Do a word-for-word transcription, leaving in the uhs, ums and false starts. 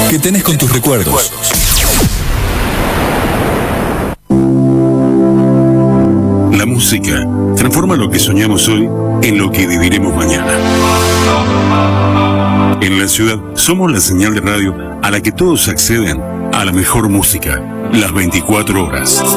que tenés con tus recuerdos. La música transforma lo que soñamos hoy en lo que viviremos mañana. En la ciudad somos la señal de radio a la que todos acceden a la mejor música, las veinticuatro horas.